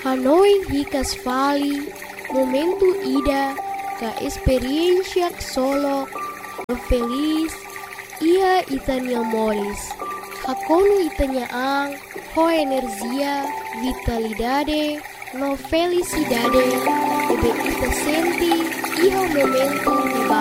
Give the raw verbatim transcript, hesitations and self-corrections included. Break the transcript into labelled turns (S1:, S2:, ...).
S1: Hanoi hikas fali, momento ida, ka experiencia solo, feliz, ia itania moris. Hakonu itania ang, ho energia, vitalidade, no felicidade, ebe ita senti, iha momento